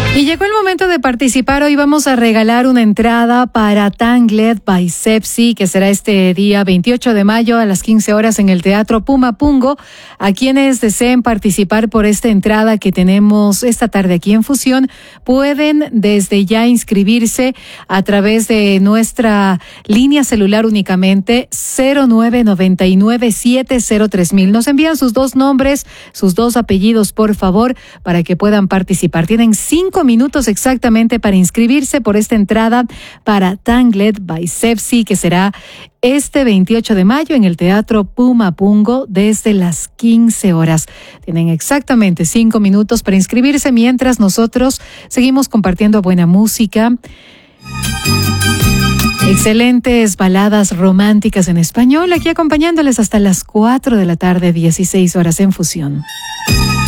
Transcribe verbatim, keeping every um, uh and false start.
Y llegó el momento de participar. Hoy vamos a regalar una entrada para Tangled by Sepsi, que será este día veintiocho de mayo a las quince horas en el Teatro Puma Pungo. A quienes deseen participar por esta entrada que tenemos esta tarde aquí en Fusión, pueden desde ya inscribirse a través de nuestra línea celular únicamente cero nueve nueve nueve siete cero tres mil. Nos envían sus dos nombres, sus dos apellidos, por favor, para que puedan participar. Tienen cinco minutos exactamente para inscribirse por esta entrada para Tangled by Sepsi, que será este veintiocho de mayo en el Teatro Puma Pungo desde las quince horas. Tienen exactamente cinco minutos para inscribirse mientras nosotros seguimos compartiendo buena música. Excelentes baladas románticas en español, aquí acompañándoles hasta las cuatro de la tarde, dieciséis horas en Fusión.